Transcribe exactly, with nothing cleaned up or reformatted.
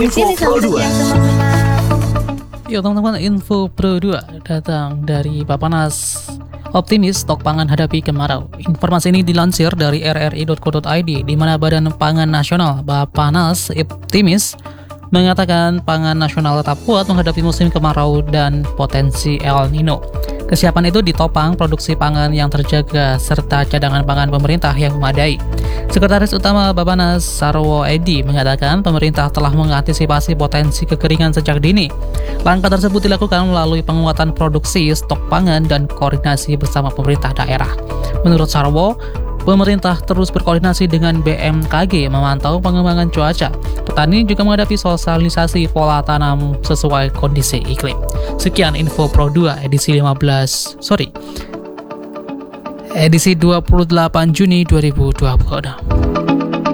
Info Pro dua. Yuk teman-teman, Info Pro dua datang dari Bappenas. Optimis stok pangan hadapi kemarau. Informasi ini dilansir dari r r i titik co titik i d, di mana Badan Pangan Nasional Bappenas optimis mengatakan pangan nasional tetap kuat menghadapi musim kemarau dan potensi El Nino. Kesiapan itu ditopang produksi pangan yang terjaga serta cadangan pangan pemerintah yang memadai. Sekretaris Utama Bappenas Sarwo Edi mengatakan pemerintah telah mengantisipasi potensi kekeringan sejak dini. Langkah tersebut dilakukan melalui penguatan produksi, stok pangan, dan koordinasi bersama pemerintah daerah. Menurut Sarwo, pemerintah terus berkoordinasi dengan B M K G memantau pengembangan cuaca. Petani juga menghadapi sosialisasi pola tanam sesuai kondisi iklim. Sekian Info Pro dua edisi lima belas, sorry, edisi dua puluh delapan Juni dua ribu dua puluh.